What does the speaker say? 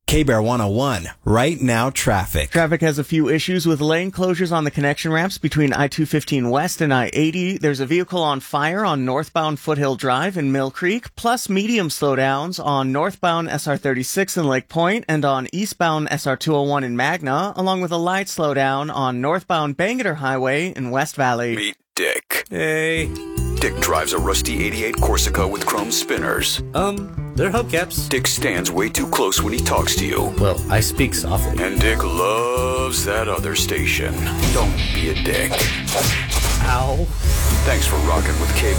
K-Bear 101, right now traffic. Traffic has a few issues with lane closures on the connection ramps between I-215 West and I-80. There's a vehicle on fire on northbound Foothill Drive in Mill Creek, plus medium slowdowns on northbound SR36 in Lake Point and on eastbound SR201 in Magna, along with a light slowdown on northbound Bangerter Highway in West Valley. Meet Dick. Hey. Dick drives a rusty 88 Corsica with chrome spinners. They're hubcaps. Dick stands way too close when he talks to you. Well, I speak softly. And Dick loves that other station. Don't be a dick. Ow. Thanks for rocking with K-Bear.